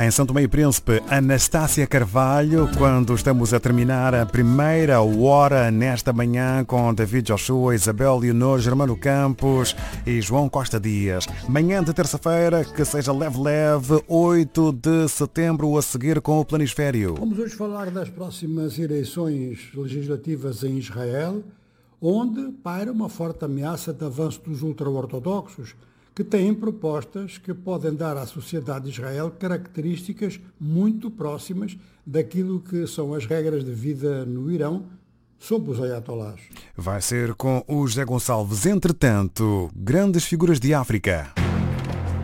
Em São Tomé e Príncipe, Anastácia Carvalho, quando estamos a terminar a primeira hora nesta manhã com David Joshua, Isabel Leonor, Germano Campos e João Costa Dias. Manhã de terça-feira, que seja leve, 8 de setembro, a seguir com o Planisfério. Vamos hoje falar das próximas eleições legislativas em Israel, onde paira uma forte ameaça de avanço dos ultra-ortodoxos, que têm propostas que podem dar à sociedade de Israel características muito próximas daquilo que são as regras de vida no Irão, sob os ayatolás. Vai ser com o José Gonçalves. Entretanto, grandes figuras de África.